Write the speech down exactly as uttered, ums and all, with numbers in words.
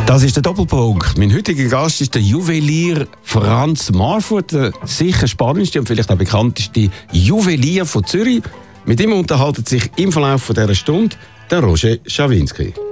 Das ist der Doppelpunkt. Mein heutiger Gast ist der Juwelier Franz Marfurt, der sicher spannendste und vielleicht auch bekannteste Juwelier von Zürich. Mit ihm unterhalten sich im Verlauf dieser Stunde der Roger Schawinski.